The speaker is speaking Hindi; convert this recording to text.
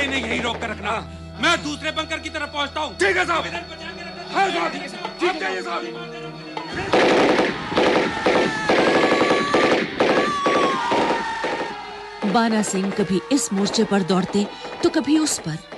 इन्हें यही रोक कर रखना, मैं दूसरे बंकर की तरफ पहुंचता हूँ। ठीक है साहब। हाँ साहब, ठीक है साहब। बाना सिंह कभी इस मोर्चे पर दौड़ते तो कभी उस पर।